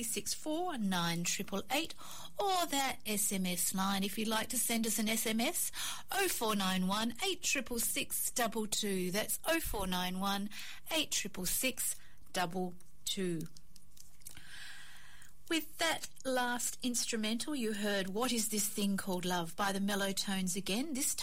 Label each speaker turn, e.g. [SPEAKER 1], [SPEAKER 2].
[SPEAKER 1] 0364 9888 or that SMS line if you'd like to send us an SMS, 0491 866 22. That's 0491 866 22. With that last instrumental, you heard What Is This Thing Called Love by the Mellow Tones again. This